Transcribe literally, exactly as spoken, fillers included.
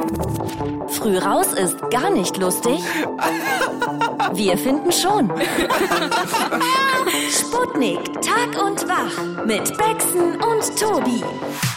Früh raus ist gar nicht lustig? Wir finden schon. Sputnik, Tag und Wach mit Braxton und Tobi.